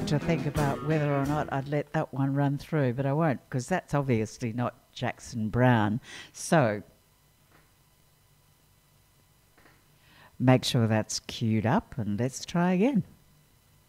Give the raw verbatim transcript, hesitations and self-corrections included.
had to think about whether or not I'd let that one run through, but I won't, because that's obviously not Jackson Browne. So make sure that's queued up and let's try again.